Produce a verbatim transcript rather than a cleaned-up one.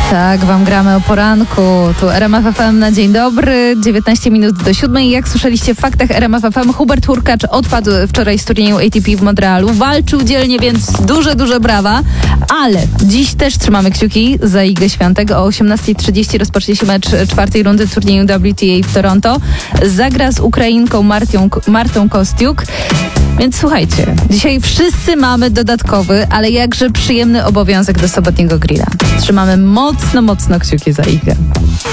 Tak, wam gramy o poranku. Tu R M F F M na dzień dobry, dziewiętnaście minut do siódmej. Jak słyszeliście w faktach R M F F M, Hubert Hurkacz odpadł wczoraj z turnieju A T P w Montrealu. Walczył dzielnie, więc duże, duże brawa. Ale dziś też trzymamy kciuki za Igę Świątek. O osiemnasta trzydzieści rozpocznie się mecz czwartej rundy turnieju W T A w Toronto. Zagra z Ukrainką Martią, Martą Kostiuk. Więc słuchajcie, dzisiaj wszyscy mamy dodatkowy, ale jakże przyjemny obowiązek do sobotniego grilla. Trzymamy mocno, mocno kciuki za Igę.